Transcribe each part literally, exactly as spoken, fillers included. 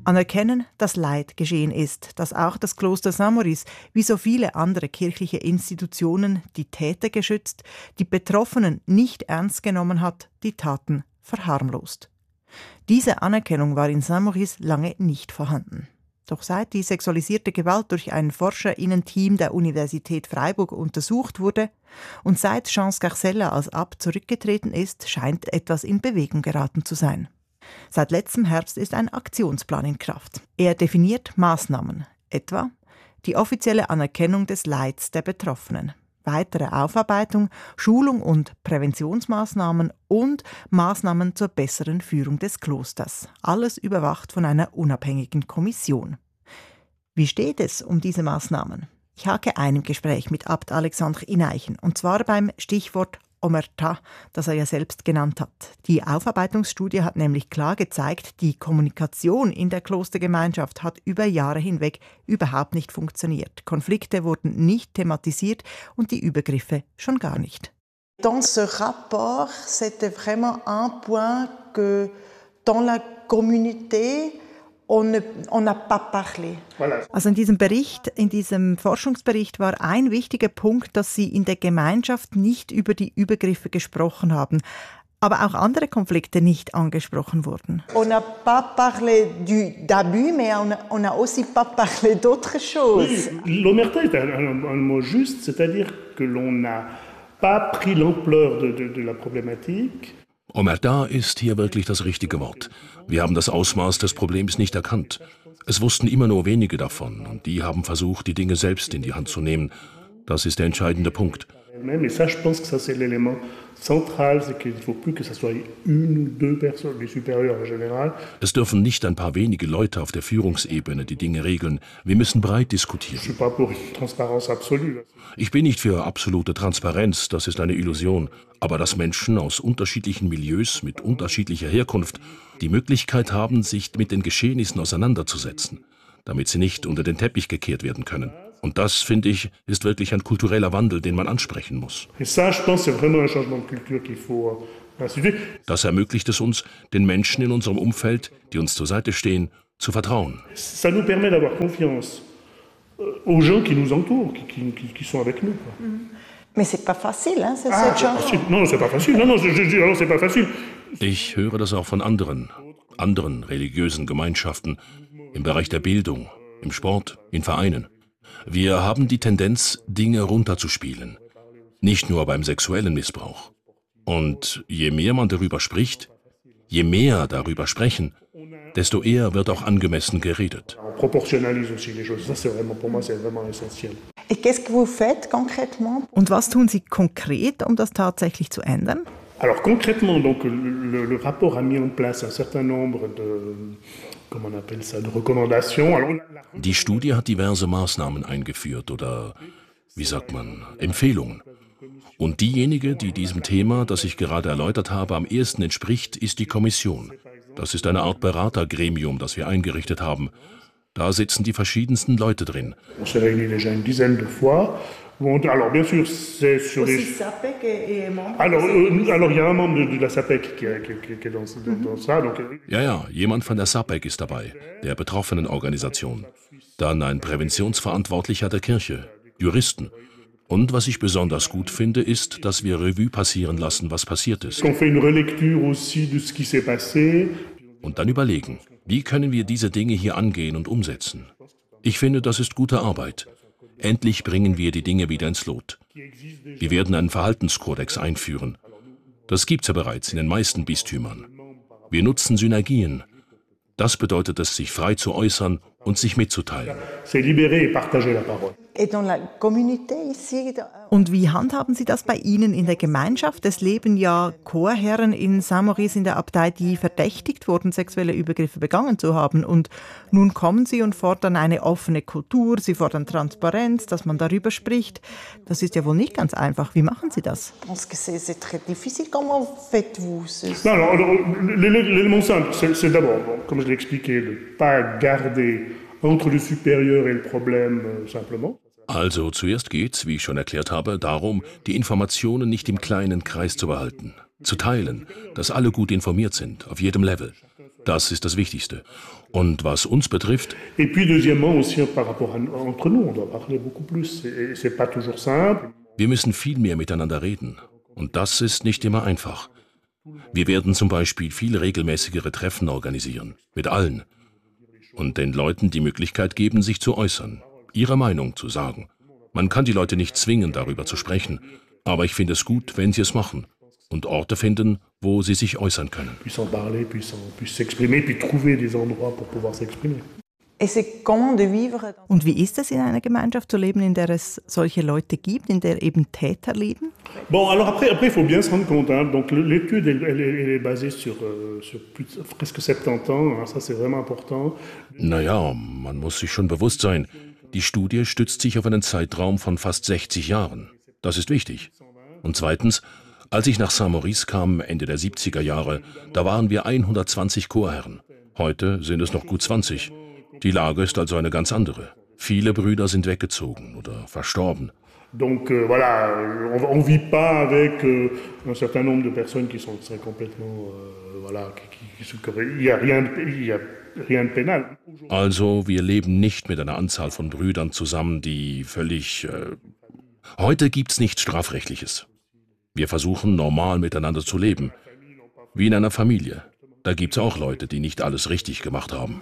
Anerkennen, dass Leid geschehen ist, dass auch das Kloster Saint-Maurice, wie so viele andere kirchliche Institutionen, die Täter geschützt, die Betroffenen nicht ernst genommen hat, die Taten verharmlost. Diese Anerkennung war in Saint-Maurice lange nicht vorhanden. Doch seit die sexualisierte Gewalt durch ein ForscherInnen-Team der Universität Freiburg untersucht wurde und seit Jean Scarcella als Abt zurückgetreten ist, scheint etwas in Bewegung geraten zu sein. Seit letztem Herbst ist ein Aktionsplan in Kraft. Er definiert Maßnahmen, etwa die offizielle Anerkennung des Leids der Betroffenen, weitere Aufarbeitung, Schulung und Präventionsmaßnahmen und Maßnahmen zur besseren Führung des Klosters. Alles überwacht von einer unabhängigen Kommission. Wie steht es um diese Maßnahmen? Ich hake ein im Gespräch mit Abt Alexandre Ineichen, und zwar beim Stichwort Omerta, das er ja selbst genannt hat. Die Aufarbeitungsstudie hat nämlich klar gezeigt, die Kommunikation in der Klostergemeinschaft hat über Jahre hinweg überhaupt nicht funktioniert. Konflikte wurden nicht thematisiert und die Übergriffe schon gar nicht. Dans ce rapport, c'était vraiment un point que dans la communauté On ne, on n'a pas parlé. Also in diesem Bericht, in diesem Forschungsbericht war ein wichtiger Punkt, dass Sie in der Gemeinschaft nicht über die Übergriffe gesprochen haben, aber auch andere Konflikte nicht angesprochen wurden. On n'a pas parlé du d'abus, mais on a, on a aussi pas parlé d'autres choses. Oui, l'omerta est un, un, un mot juste, c'est-à-dire que l'on n'a pas pris l'ampleur de, de, de la problématique. Omerta ist hier wirklich das richtige Wort. Wir haben das Ausmaß des Problems nicht erkannt. Es wussten immer nur wenige davon und die haben versucht, die Dinge selbst in die Hand zu nehmen. Das ist der entscheidende Punkt. Mais ça, je pense que ça c'est l'élément central, c'est qu'il ne faut plus que ça soit une ou deux personnes, les supérieurs en général. Es dürfen nicht ein paar wenige Leute auf der Führungsebene die Dinge regeln. Wir müssen breit diskutieren. Je suis pas pour une transparence absolue. Ich bin nicht für absolute Transparenz, das ist eine Illusion. Aber dass Menschen aus unterschiedlichen Milieus mit unterschiedlicher Herkunft die Möglichkeit haben, sich mit den Geschehnissen auseinanderzusetzen, damit sie nicht unter den Teppich gekehrt werden können. Und das, finde ich, ist wirklich ein kultureller Wandel, den man ansprechen muss. Das ermöglicht es uns, den Menschen in unserem Umfeld, die uns zur Seite stehen, zu vertrauen. Ça nous permet d'avoir confiance aux gens qui nous entourent, qui, qui, qui sont avec nous. Mais c'est pas facile, hein, c'est ah, cette chanson. Non, c'est pas facile. Non, non, je, je, non, c'est pas facile. Ich höre das auch von anderen, anderen religiösen Gemeinschaften, im Bereich der Bildung, im Sport, in Vereinen. Wir haben die Tendenz, Dinge runterzuspielen. Nicht nur beim sexuellen Missbrauch. Und je mehr man darüber spricht, je mehr darüber sprechen, desto eher wird auch angemessen geredet. Und was tun Sie konkret, um das tatsächlich zu ändern? Alors concrètement, donc, le, le rapport a mis en place un certain nombre de, comment on appelle ça, de recommandations. Alors, Die Studie hat diverse Maßnahmen eingeführt oder, wie sagt man, Empfehlungen. Und diejenige, die diesem Thema, das ich gerade erläutert habe, am ehesten entspricht, ist die Kommission. Das ist eine Art Beratergremium, das wir eingerichtet haben. Da sitzen die verschiedensten Leute drin. On s'est réunis déjà une dizaine de fois. Alors bien sûr, c'est sur les... Alors, euh, alors il y a un membre de, de la S A P E C qui, qui, qui est dans, dans ça. Donc... Ja, ja, jemand von der S A P E C ist dabei, der Betroffenenorganisation. Dann ein Präventionsverantwortlicher der Kirche, Juristen. Und was ich besonders gut finde, ist, dass wir Revue passieren lassen, was passiert ist. On fait une relecture aussi de ce qui s'est passé. Und dann überlegen, wie können wir diese Dinge hier angehen und umsetzen. Ich finde, das ist gute Arbeit. Endlich bringen wir die Dinge wieder ins Lot. Wir werden einen Verhaltenskodex einführen. Das gibt's ja bereits in den meisten Bistümern. Wir nutzen Synergien. Das bedeutet es, sich frei zu äußern und sich mitzuteilen. Und wie handhaben Sie das bei Ihnen in der Gemeinschaft? Es leben ja Chorherren in Saint-Maurice in der Abtei, die verdächtigt wurden, sexuelle Übergriffe begangen zu haben. Und nun kommen Sie und fordern eine offene Kultur, Sie fordern Transparenz, dass man darüber spricht. Das ist ja wohl nicht ganz einfach. Wie machen Sie das? L'élément simple, c'est d'abord, comme je l'ai expliqué, de ne pas garder entre le supérieur et le problème simplement. Also zuerst geht's, wie ich schon erklärt habe, darum, die Informationen nicht im kleinen Kreis zu behalten, zu teilen, dass alle gut informiert sind, auf jedem Level. Das ist das Wichtigste. Und was uns betrifft, Et puis deuxièmement aussi par rapport à entre nous, on doit parler beaucoup plus. C'est, c'est pas toujours simple. wir müssen viel mehr miteinander reden. Und das ist nicht immer einfach. Wir werden zum Beispiel viel regelmäßigere Treffen organisieren, mit allen. Und den Leuten die Möglichkeit geben, sich zu äußern, ihre Meinung zu sagen. Man kann die Leute nicht zwingen, darüber zu sprechen. Aber ich finde es gut, wenn sie es machen und Orte finden, wo sie sich äußern können. Puisse en parler, puisse, en, puisse s'exprimer, puis trouver des endroits pour pouvoir s'exprimer. Und wie ist es, in einer Gemeinschaft zu leben, in der es solche Leute gibt, in der eben Täter leben? Bon, alors après, après, il faut bien se rendre compte. Hein, donc l'étude, elle, elle, elle est basée sur, euh, sur plus de, presque soixante-dix ans. Hein, ça, c'est vraiment important. Naja, man muss sich schon bewusst sein, die Studie stützt sich auf einen Zeitraum von fast sechzig Jahren. Das ist wichtig. Und zweitens, als ich nach Saint-Maurice kam, Ende der siebziger Jahre, da waren wir hundertzwanzig Chorherren. Heute sind es noch gut zwanzig. Die Lage ist also eine ganz andere. Viele Brüder sind weggezogen oder verstorben. Donc euh, voilà, on ne vit pas avec euh, un certain nombre de personnes qui sont très complètement, euh, voilà, qui, qui, qui, il y a rien, il y a rien de pénal. Also wir leben nicht mit einer Anzahl von Brüdern zusammen, die völlig... Äh, heute gibt's nichts Strafrechtliches. Wir versuchen normal miteinander zu leben, wie in einer Familie. Da gibt's auch Leute, die nicht alles richtig gemacht haben.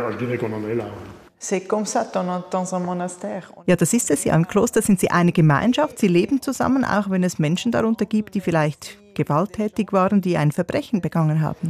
Ja, das ist es ja. Im Kloster sind sie eine Gemeinschaft, sie leben zusammen, auch wenn es Menschen darunter gibt, die vielleicht gewalttätig waren, die ein Verbrechen begangen haben.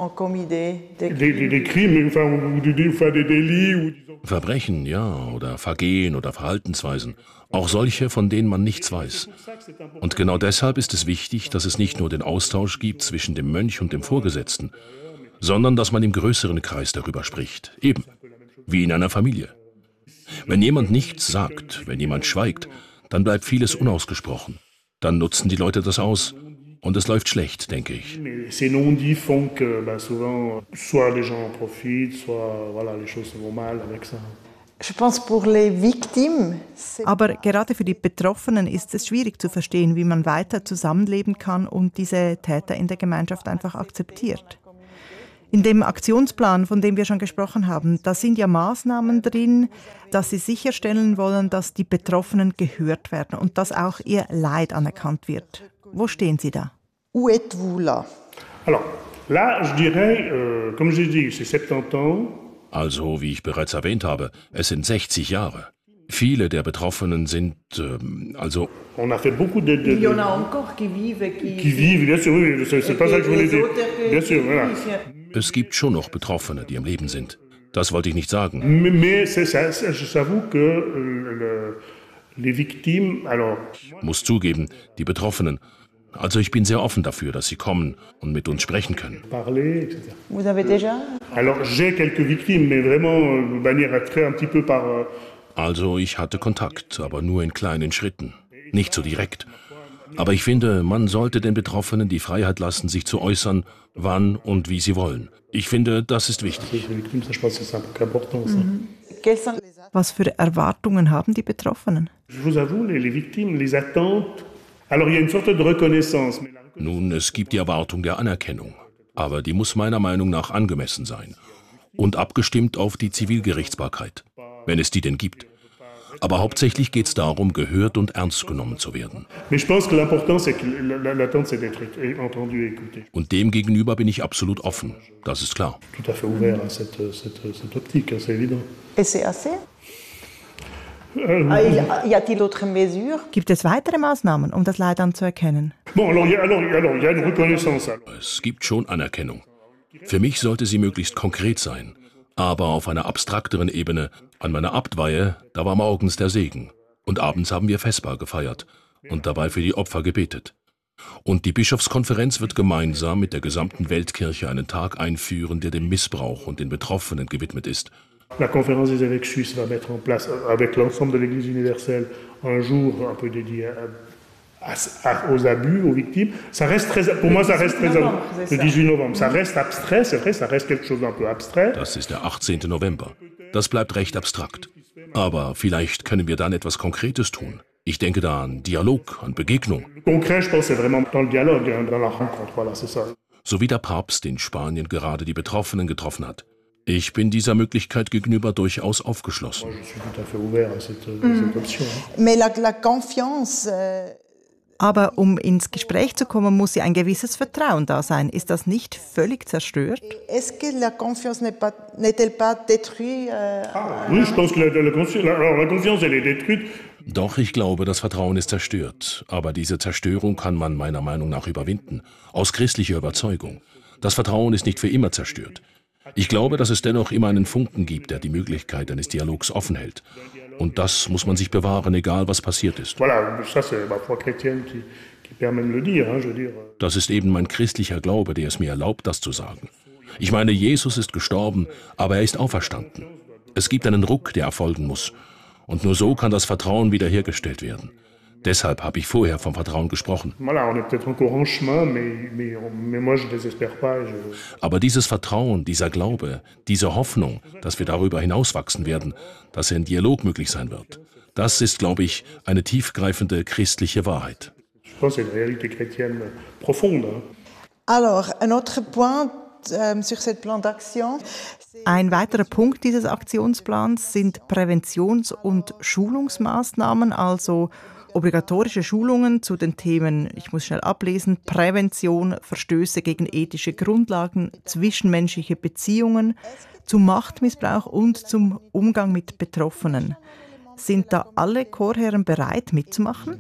Verbrechen, ja, oder Vergehen oder Verhaltensweisen. Auch solche, von denen man nichts weiß. Und genau deshalb ist es wichtig, dass es nicht nur den Austausch gibt zwischen dem Mönch und dem Vorgesetzten, sondern dass man im größeren Kreis darüber spricht. Eben, wie in einer Familie. Wenn jemand nichts sagt, wenn jemand schweigt, dann bleibt vieles unausgesprochen. Dann nutzen die Leute das aus und es läuft schlecht, denke ich. Ces non-dits font que bah, souvent, soit les gens en profitent, soit voilà, les choses vont mal avec ça. Aber gerade für die Betroffenen ist es schwierig zu verstehen, wie man weiter zusammenleben kann und diese Täter in der Gemeinschaft einfach akzeptiert. In dem Aktionsplan, von dem wir schon gesprochen haben, da sind ja Maßnahmen drin, dass sie sicherstellen wollen, dass die Betroffenen gehört werden und dass auch ihr Leid anerkannt wird. Wo stehen Sie da? Où êtes-vous là? Alors, là, je dirais, euh, comme j'ai dit, c'est soixante-dix ans. Also, wie ich bereits erwähnt habe, es sind sechzig Jahre. Viele der Betroffenen sind, ähm, also... On a fait beaucoup de... de, de Il y en a encore qui vivent, qui... Qui vivent, bien sûr, oui, c'est, c'est pas ça que je voulais dire. Bien sûr, voilà. Es gibt schon noch Betroffene, die am Leben sind. Das wollte ich nicht sagen. Mais, mais c'est, ça, j'avoue que le, les victimes, alors... Ich muss zugeben, die Betroffenen. Also ich bin sehr offen dafür, dass sie kommen und mit uns sprechen können. Parler, et cetera. Vous avez déjà? Alors, j'ai quelques victimes, mais vraiment de manière très un petit peu par... Also ich hatte Kontakt, aber nur in kleinen Schritten. Nicht so direkt. Aber ich finde, man sollte den Betroffenen die Freiheit lassen, sich zu äußern, wann und wie sie wollen. Ich finde, das ist wichtig. Was für Erwartungen haben die Betroffenen? Nun, es gibt die Erwartung der Anerkennung. Aber die muss meiner Meinung nach angemessen sein. Und abgestimmt auf die Zivilgerichtsbarkeit, wenn es die denn gibt. Aber hauptsächlich geht es darum, gehört und ernst genommen zu werden. Und dem gegenüber bin ich absolut offen, das ist klar. Gibt es weitere Maßnahmen, um das Leid anzuerkennen? Es gibt schon Anerkennung. Für mich sollte sie möglichst konkret sein. Aber auf einer abstrakteren Ebene, an meiner Abtweihe, da war morgens der Segen. Und abends haben wir Vesper gefeiert und dabei für die Opfer gebetet. Und die Bischofskonferenz wird gemeinsam mit der gesamten Weltkirche einen Tag einführen, der dem Missbrauch und den Betroffenen gewidmet ist. La conférence des évêques suisses va mettre en place, avec l'ensemble de l'Église universelle, un jour un peu dédié à, à, aux abus, aux victimes. Ça reste très, pour moi, ça reste très, le dix-huit novembre, ça reste abstrait, c'est vrai, ça reste quelque chose d'un peu abstrait. Das ist der achtzehnte November. Das bleibt recht abstrakt. Aber vielleicht können wir dann etwas Konkretes tun. Ich denke da an Dialog, an Begegnung. Konkret, je pense, c'est vraiment dans le dialogue, dans la rencontre, voilà, c'est ça. so wie der Papst in Spanien gerade die Betroffenen getroffen hat. Ich bin dieser Möglichkeit gegenüber durchaus aufgeschlossen. Aber um ins Gespräch zu kommen, muss ja ein gewisses Vertrauen da sein. Ist das nicht völlig zerstört? Est-ce que la confiance n'est pas, n'est-elle pas détruite? Ah, oui, je pense que la, la, la, la confiance, elle est détruite. Doch, ich glaube, das Vertrauen ist zerstört. Aber diese Zerstörung kann man meiner Meinung nach überwinden. Aus christlicher Überzeugung. Das Vertrauen ist nicht für immer zerstört. Ich glaube, dass es dennoch immer einen Funken gibt, der die Möglichkeit eines Dialogs offen hält. Und das muss man sich bewahren, egal was passiert ist. Das ist eben mein christlicher Glaube, der es mir erlaubt, das zu sagen. Ich meine, Jesus ist gestorben, aber er ist auferstanden. Es gibt einen Ruck, der erfolgen muss. Und nur so kann das Vertrauen wiederhergestellt werden. Deshalb habe ich vorher vom Vertrauen gesprochen. Aber dieses Vertrauen, dieser Glaube, diese Hoffnung, dass wir darüber hinauswachsen werden, dass ein Dialog möglich sein wird, das ist, glaube ich, eine tiefgreifende christliche Wahrheit. Alors, un autre point euh, sur ce plan d'action. Ein weiterer Punkt dieses Aktionsplans sind Präventions- und Schulungsmaßnahmen, also obligatorische Schulungen zu den Themen, ich muss schnell ablesen, Prävention, Verstöße gegen ethische Grundlagen, zwischenmenschliche Beziehungen, zum Machtmissbrauch und zum Umgang mit Betroffenen. Sind da alle Chorherren bereit, mitzumachen?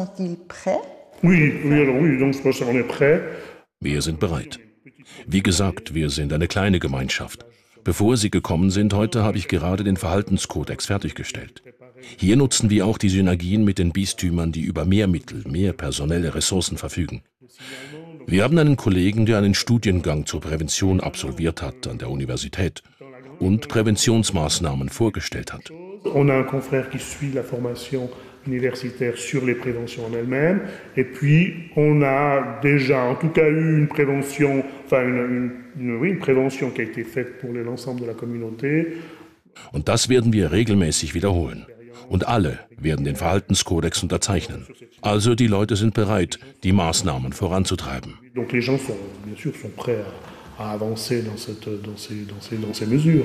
Wir sind bereit. Wie gesagt, wir sind eine kleine Gemeinschaft. Bevor Sie gekommen sind heute, habe ich gerade den Verhaltenskodex fertiggestellt. Hier nutzen wir auch die Synergien mit den Bistümern, die über mehr Mittel, mehr personelle Ressourcen verfügen. Wir haben einen Kollegen, der einen Studiengang zur Prävention absolviert hat an der Universität und Präventionsmaßnahmen vorgestellt hat. On a un confrère qui suit la formation universitaire sur les préventions en elles-mêmes. Et puis, on a déjà, en tout cas, eu une prévention, enfin, une, une, une, oui, une prévention qui a été faite pour l'ensemble de la communauté. Und das werden wir regelmäßig wiederholen. Und alle werden den Verhaltenskodex unterzeichnen. Also die Leute sind bereit, die Maßnahmen voranzutreiben. Donc les gens sont, bien sûr, sont prêts à, à avancer dans, cette, dans, ces, dans, ces, dans ces mesures.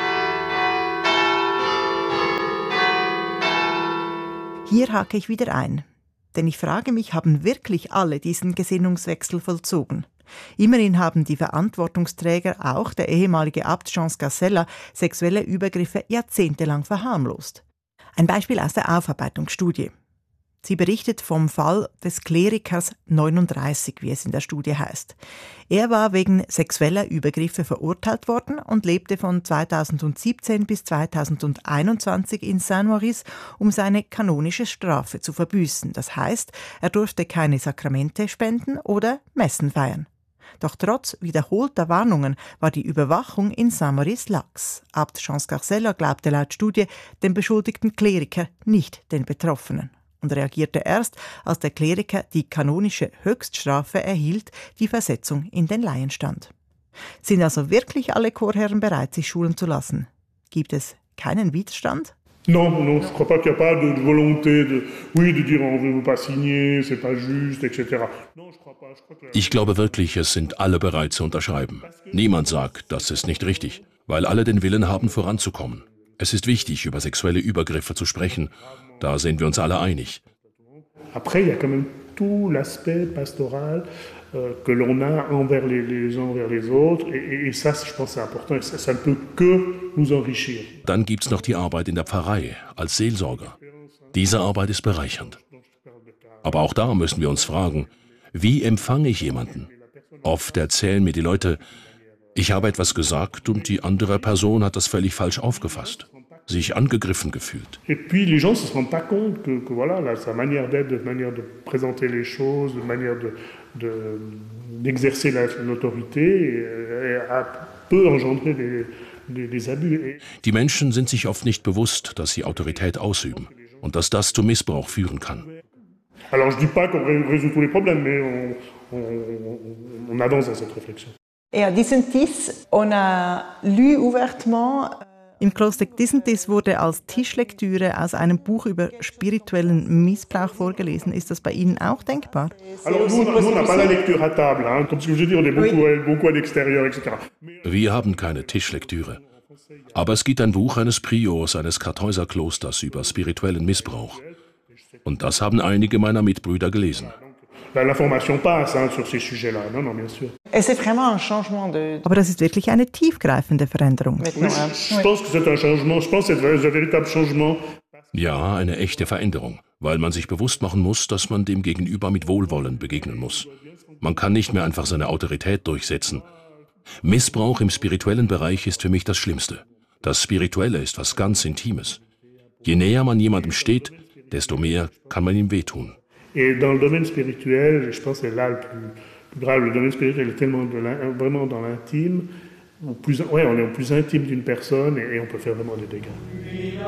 Hier hake ich wieder ein. Denn ich frage mich, haben wirklich alle diesen Gesinnungswechsel vollzogen? Immerhin haben die Verantwortungsträger, auch der ehemalige Abt Jean Scarcella, sexuelle Übergriffe jahrzehntelang verharmlost. Ein Beispiel aus der Aufarbeitungsstudie. Sie berichtet vom Fall des Klerikers neununddreißig, wie es in der Studie heißt. Er war wegen sexueller Übergriffe verurteilt worden und lebte von zweitausendsiebzehn bis zweitausendeinundzwanzig in Saint-Maurice, um seine kanonische Strafe zu verbüßen. Das heißt, er durfte keine Sakramente spenden oder Messen feiern. Doch trotz wiederholter Warnungen war die Überwachung in Saint-Maurice lax. Abt Jean Scarcella glaubte laut Studie dem beschuldigten Kleriker, nicht den Betroffenen. Und reagierte erst, als der Kleriker die kanonische Höchststrafe erhielt, die Versetzung in den Laienstand. Sind also wirklich alle Chorherren bereit, sich schulen zu lassen? Gibt es keinen Widerstand? Non, non, je ne crois pas qu'il n'y a pas de volonté de, oui, de dire on ne veut pas signer, c'est pas juste, et cetera. Ich glaube wirklich, es sind alle bereit zu unterschreiben. Niemand sagt, das ist nicht richtig, weil alle den Willen haben, voranzukommen. Es ist wichtig, über sexuelle Übergriffe zu sprechen. Da sind wir uns alle einig. Après, il y a quand même tout l'aspect pastoral euh, que l'on a envers les, les uns envers les autres. Et, et ça, je pense, c'est important. Et ça, ça ne peut que nous enrichir. Dann gibt es noch die Arbeit in der Pfarrei als Seelsorger. Diese Arbeit ist bereichernd. Aber auch da müssen wir uns fragen, wie empfange ich jemanden? Oft erzählen mir die Leute, ich habe etwas gesagt und die andere Person hat das völlig falsch aufgefasst, sich angegriffen gefühlt. Et puis les gens ne se rendent pas compte que, que voilà, là, sa manière d'être, de manière de présenter les choses, de manière de, de, d'exercer la, l'autorité, euh, peut engendrer des, des, des abus. Die Menschen sind sich oft nicht bewusst, dass sie Autorität ausüben und dass das zu Missbrauch führen kann. Alors je dis pas qu'on résout tous les problèmes, mais on, on, on avance dans cette réflexion. Et à Disentis, on a lu ouvertement. Im Kloster Disentis wurde als Tischlektüre aus einem Buch über spirituellen Missbrauch vorgelesen. Ist das bei Ihnen auch denkbar? Wir haben keine Tischlektüre. Aber es gibt ein Buch eines Priors eines Kartäuserklosters über spirituellen Missbrauch. Und das haben einige meiner Mitbrüder gelesen. Aber das ist wirklich eine tiefgreifende Veränderung. Ja, eine echte Veränderung, weil man sich bewusst machen muss, dass man dem Gegenüber mit Wohlwollen begegnen muss. Man kann nicht mehr einfach seine Autorität durchsetzen. Missbrauch im spirituellen Bereich ist für mich das Schlimmste. Das Spirituelle ist was ganz Intimes. Je näher man jemandem steht, desto mehr kann man ihm wehtun. Et dans le domaine spirituel, je pense que c'est là le plus, plus grave. Le domaine spirituel est tellement de vraiment dans l'intime. Plus, ouais, on est au plus intime d'une personne et, et on peut faire vraiment des dégâts.